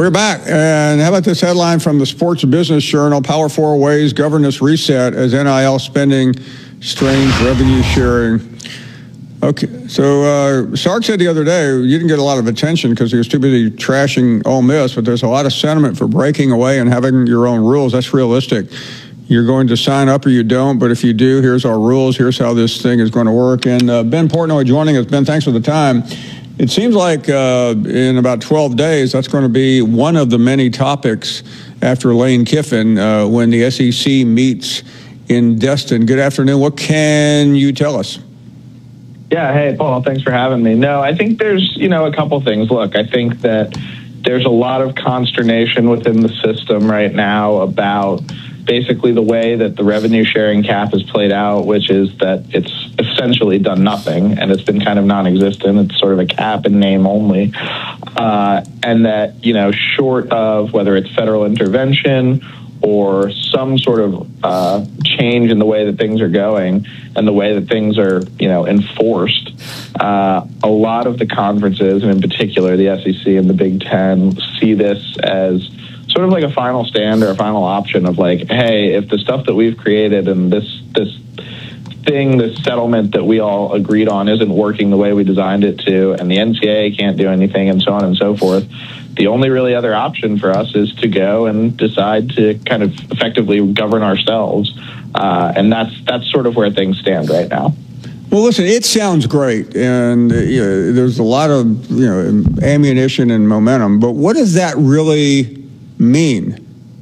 We're back. And how about this headline from the Sports Business Journal? Power Four ways governance reset as NIL spending strains revenue sharing. Okay, so Sark said the other day you didn't get a lot of attention because he was too busy trashing Ole Miss, but there's a lot of sentiment for breaking away and having your own rules. That's realistic. You're going to sign up or you don't, but if you do, here's our rules. Here's how this thing is going to work. And Ben Portnoy joining us. Ben, thanks for the time. It seems like in about 12 days, that's going to be one of the many topics after Lane Kiffin when the SEC meets in Destin. Good afternoon. What can you tell us? Yeah, hey, Paul, thanks for having me. No, I think there's, a couple things. Look, I think that there's a lot of consternation within the system right now about basically the way that the revenue sharing cap is played out, which is that it's essentially done nothing and it's been kind of non-existent. It's sort of a cap in name only. And that, short of whether it's federal intervention or some sort of change in the way that things are going and the way that things are, enforced, a lot of the conferences, and in particular the SEC and the Big Ten, see this as sort of like a final stand or a final option of like, hey, if the stuff that we've created and this settlement that we all agreed on isn't working the way we designed it to, and the NCAA can't do anything and so on and so forth, the only really other option for us is to go and decide to kind of effectively govern ourselves. And that's sort of where things stand right now. Well, listen, it sounds great, and there's a lot of ammunition and momentum, but what does that really mean?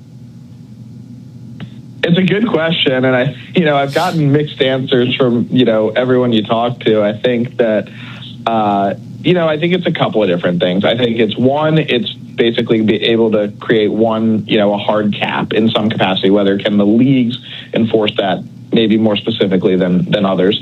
It's a good question, and I've gotten mixed answers from everyone you talk to. I think that I think it's a couple of different things. I think it's basically be able to create a hard cap in some capacity. Whether can the leagues enforce that maybe more specifically than others?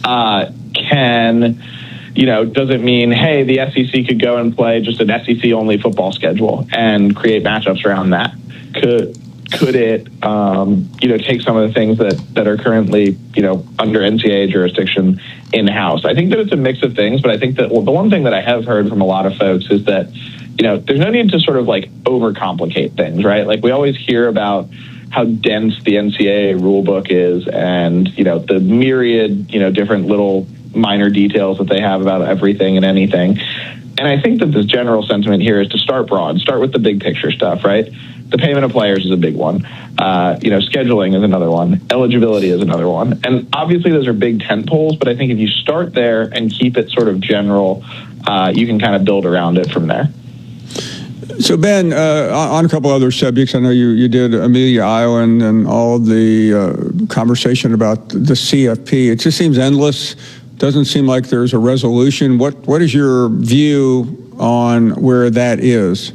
Does it mean, hey, the SEC could go and play just an SEC only football schedule and create matchups around that? Could it, take some of the things that are currently, under NCAA jurisdiction in-house? I think that it's a mix of things, but I think that the one thing that I have heard from a lot of folks is that, there's no need to sort of like overcomplicate things, right? Like we always hear about how dense the NCAA rule book is and, the myriad, different little minor details that they have about everything and anything. And I think that the general sentiment here is to start broad, start with the big picture stuff, right? The payment of players is a big one. Scheduling is another one. Eligibility is another one. And obviously those are big tent poles, but I think if you start there and keep it sort of general, you can kind of build around it from there. So, Ben, on a couple other subjects, I know you did Amelia Island and all the conversation about the CFP. It just seems endless. Doesn't seem like there's a resolution. What is your view on where that is?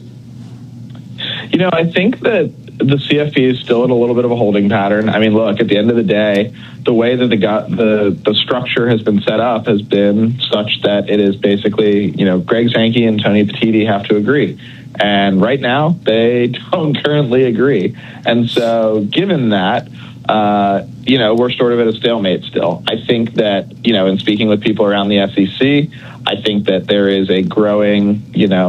I think that the CFP is still in a little bit of a holding pattern. I mean, look, at the end of the day, the way that the structure has been set up has been such that it is basically, Greg Sankey and Tony Petitti have to agree. And right now, they don't currently agree. And so given that, we're sort of at a stalemate still. I think that, in speaking with people around the SEC, I think that there is a growing,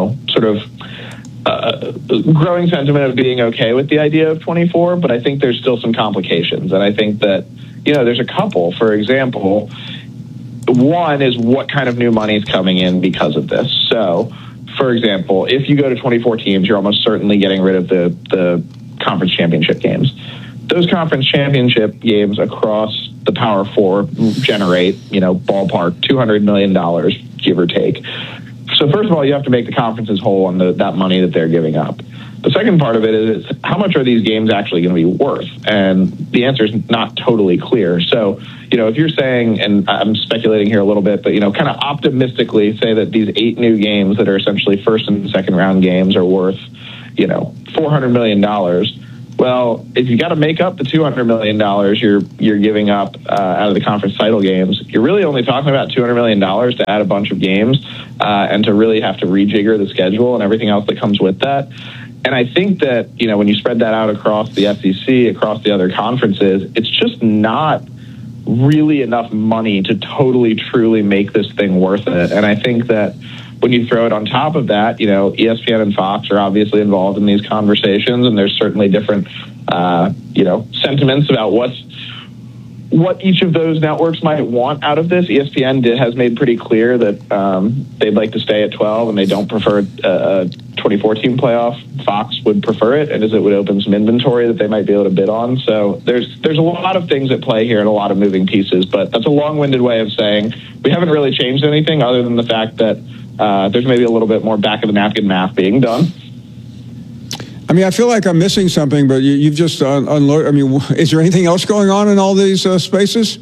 growing sentiment of being okay with the idea of 24, but I think there's still some complications. And I think that, there's a couple. For example, one is what kind of new money is coming in because of this. So, for example, if you go to 24 teams, you're almost certainly getting rid of the conference championship games. Those conference championship games across the Power Four generate, ballpark $200 million, give or take. So first of all, you have to make the conferences whole on that money that they're giving up. The second part of it is how much are these games actually going to be worth? And the answer is not totally clear. So, if you're saying, and I'm speculating here a little bit, but, kind of optimistically say that these 8 new games that are essentially first and second round games are worth, $400 million. Well, if you got to make up the $200 million you're giving up out of the conference title games, you're really only talking about $200 million to add a bunch of games and to really have to rejigger the schedule and everything else that comes with that. And I think that, when you spread that out across the SEC, across the other conferences, it's just not really enough money to totally, truly make this thing worth it. And I think that when you throw it on top of that, ESPN and Fox are obviously involved in these conversations, and there's certainly different, sentiments about what each of those networks might want out of this. ESPN has made pretty clear that they'd like to stay at 12 and they don't prefer a 2014 playoff. Fox would prefer it, and as it would open some inventory that they might be able to bid on. So there's a lot of things at play here and a lot of moving pieces, but that's a long-winded way of saying we haven't really changed anything other than the fact that there's maybe a little bit more back-of-the-napkin math being done. I mean, I feel like I'm missing something, but you've just unloaded. I mean, is there anything else going on in all these spaces?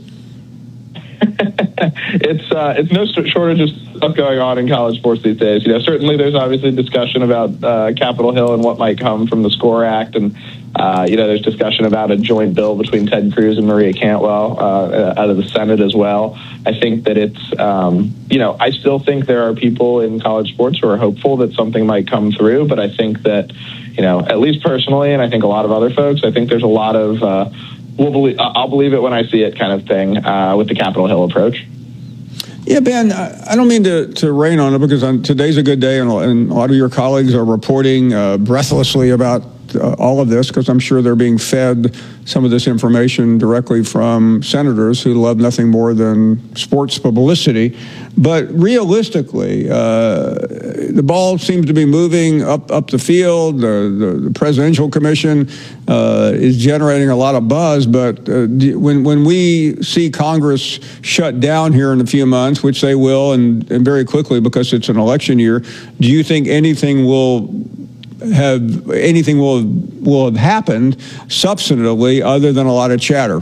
It's no shortage of stuff going on in college sports these days. Certainly there's obviously discussion about Capitol Hill and what might come from the SCORE Act, and there's discussion about a joint bill between Ted Cruz and Maria Cantwell out of the Senate as well. I think that it's, I still think there are people in college sports who are hopeful that something might come through, but I think that, at least personally, and I think a lot of other folks, I think there's a lot of I'll believe it when I see it kind of thing with the Capitol Hill approach. Yeah, Ben, I don't mean to rain on it because today's a good day and a lot of your colleagues are reporting breathlessly about all of this because I'm sure they're being fed some of this information directly from senators who love nothing more than sports publicity. But realistically, the ball seems to be moving up the field. The Presidential Commission is generating a lot of buzz. But when we see Congress shut down here in a few months, which they will, and very quickly because it's an election year, do you think anything will have happened substantively other than a lot of chatter?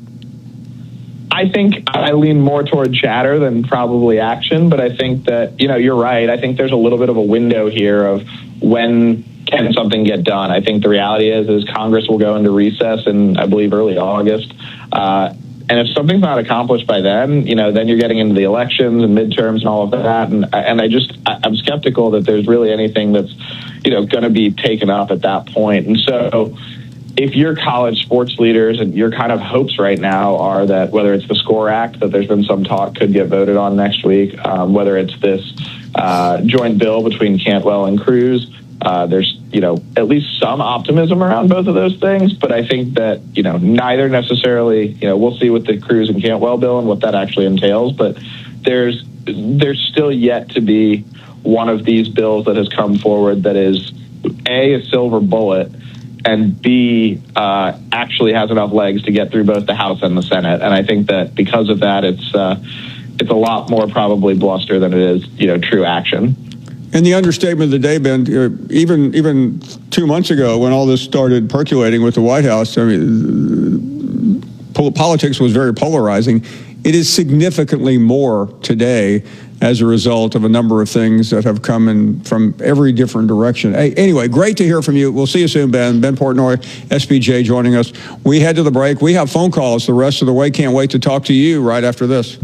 I think I lean more toward chatter than probably action, but I think that, you're right. I think there's a little bit of a window here of when can something get done. I think the reality is Congress will go into recess in, I believe, early August. And if something's not accomplished by then, then you're getting into the elections and midterms and all of that. And I'm skeptical that there's really anything that's, going to be taken up at that point. And so if you're college sports leaders and your kind of hopes right now are that whether it's the SCORE Act that there's been some talk could get voted on next week, whether it's this joint bill between Cantwell and Cruz, there's, at least some optimism around both of those things. But I think that, neither necessarily, we'll see with the Cruz and Cantwell bill and what that actually entails. But there's still yet to be one of these bills that has come forward that is A, a silver bullet, and B, actually has enough legs to get through both the House and the Senate. And I think that because of that, it's a lot more probably bluster than it is, true action. And the understatement of the day, Ben, even 2 months ago when all this started percolating with the White House, I mean, politics was very polarizing. It is significantly more today as a result of a number of things that have come in from every different direction. Hey, anyway, great to hear from you. We'll see you soon, Ben. Ben Portnoy, SBJ, joining us. We head to the break. We have phone calls the rest of the way. Can't wait to talk to you right after this.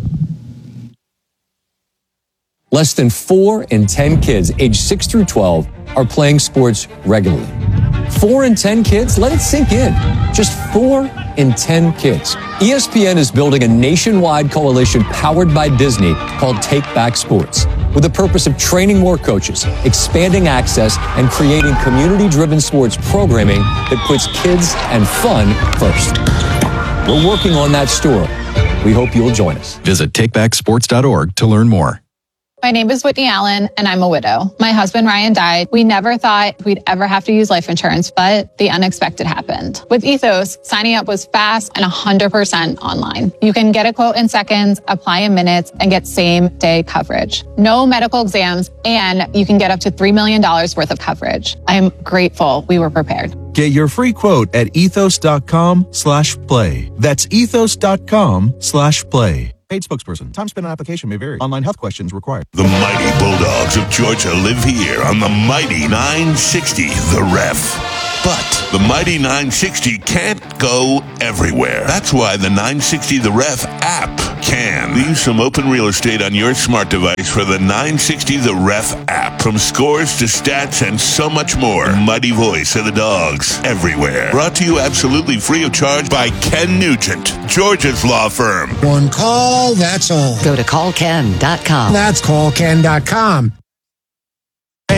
Less than 4 in 10 kids aged 6 through 12 are playing sports regularly. 4 in 10 kids? Let it sink in. Just 4 in 10 kids. ESPN is building a nationwide coalition powered by Disney called Take Back Sports, with the purpose of training more coaches, expanding access, and creating community-driven sports programming that puts kids and fun first. We're working on that story. We hope you'll join us. Visit takebacksports.org to learn more. My name is Whitney Allen, and I'm a widow. My husband, Ryan, died. We never thought we'd ever have to use life insurance, but the unexpected happened. With Ethos, signing up was fast and 100% online. You can get a quote in seconds, apply in minutes, and get same-day coverage. No medical exams, and you can get up to $3 million worth of coverage. I am grateful we were prepared. Get your free quote at ethos.com/play. That's ethos.com/play. Paid spokesperson. Time spent on application may vary. Online health questions required. The mighty Bulldogs of Georgia live here on the mighty 960 The Ref. But the mighty 960 can't go everywhere. That's why the 960 The Ref app can. Leave some open real estate on your smart device for the 960 The Ref app. From scores to stats and so much more. The mighty voice of the Dogs everywhere. Brought to you absolutely free of charge by Ken Nugent, Georgia's law firm. One call, that's all. Go to callken.com. That's callken.com.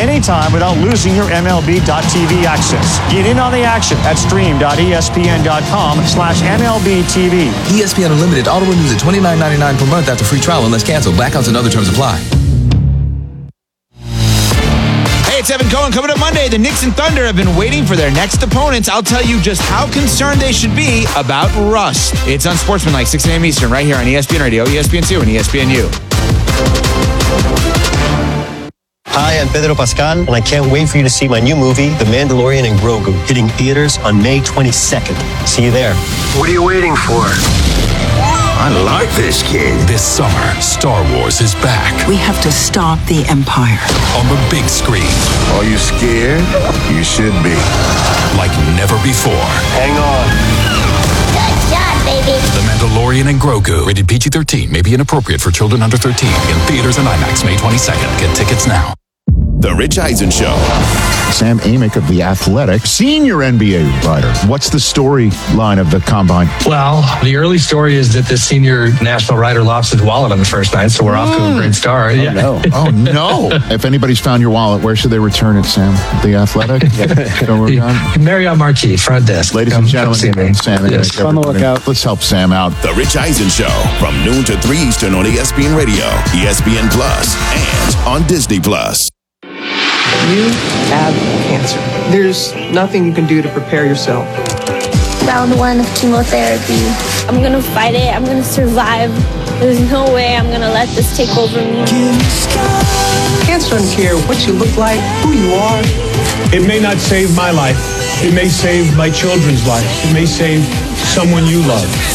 anytime without losing your MLB.tv access. Get in on the action at stream.espn.com/MLBTV. ESPN Unlimited auto renews at $29.99 per month after free trial unless canceled. Blackouts and other terms apply. Hey, it's Evan Cohen. Coming up Monday, the Knicks and Thunder have been waiting for their next opponents. I'll tell you just how concerned they should be about rust. It's on Sportsmanlike, 6 a.m. Eastern, right here on ESPN Radio, ESPN2, and ESPNU. Hi, I'm Pedro Pascal, and I can't wait for you to see my new movie, The Mandalorian and Grogu, hitting theaters on May 22nd. See you there. What are you waiting for? I like this kid. This summer, Star Wars is back. We have to stop the Empire. On the big screen. Are you scared? You should be. Like never before. Hang on. Good job, baby. The Mandalorian and Grogu. Rated PG-13. May be inappropriate for children under 13. In theaters and IMAX May 22nd. Get tickets now. The Rich Eisen Show. Sam Amick of The Athletic, senior NBA writer. What's the storyline of the combine? Well, the early story is that the senior national writer lost his wallet on the first night, so we're off to a great start. Oh, no. Oh, no. If anybody's found your wallet, where should they return it, Sam? The Athletic? Marriott Marquis, front desk. Ladies and gentlemen, Sam Yes. Amick. On the lookout. Let's help Sam out. The Rich Eisen Show from noon to 3 Eastern on ESPN Radio, ESPN Plus, and on Disney Plus. You have cancer. There's nothing you can do to prepare yourself. Round 1 of chemotherapy. I'm going to fight it. I'm going to survive. There's no way I'm going to let this take over me. Cancer doesn't care what you look like, who you are. It may not save my life. It may save my children's lives. It may save someone you love.